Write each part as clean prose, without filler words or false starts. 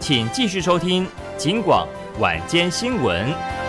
请继续收听警广晚间新闻。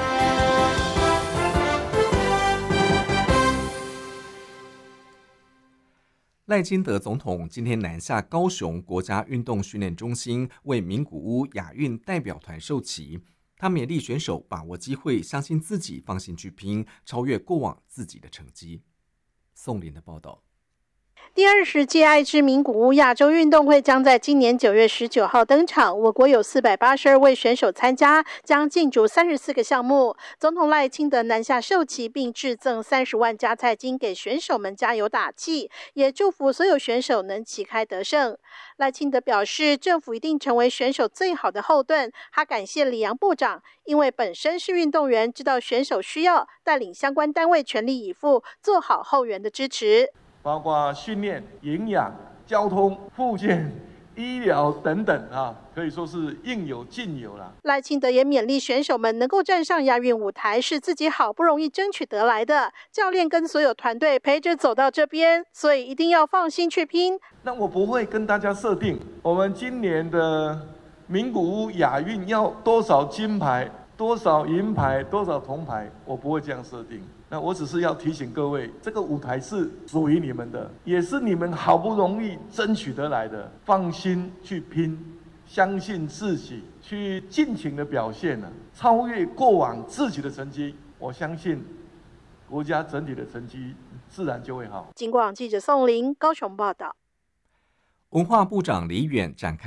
赖清德总统今天南下高雄国家运动训练中心，为名古屋亚运代表团授旗。他勉励选手把握机会，相信自己，放心去拼，超越过往自己的成绩。宋林的报道。 第20届爱知名古屋亚洲运动会将在今年9月19号登场，我国有482位选手参加，将竞逐34个项目。总统赖清德南下授旗，并致赠30万加菜金给选手们加油打气，也祝福所有选手能旗开得胜。赖清德表示，政府一定成为选手最好的后盾。他感谢李洋部长，因为本身是运动员，知道选手需要，带领相关单位全力以赴，做好后援的支持。 包括训练、营养、交通、复健、医疗等等可以说是应有尽有了。 赖清德也勉励选手们能够站上亚运舞台，是自己好不容易争取得来的。教练跟所有团队陪着走到这边，所以一定要放心去拼。 那我不会跟大家设定，我们今年的名古屋亚运要多少金牌、多少银牌、多少铜牌，我不会这样设定。那我只是要提醒各位，这个舞台是属于你们的，也是你们好不容易争取得来的，放心去拼，相信自己，去尽情的表现超越过往自己的成绩，我相信国家整体的成绩自然就会好。 警广记者宋林高雄报道。 文化部长李远展开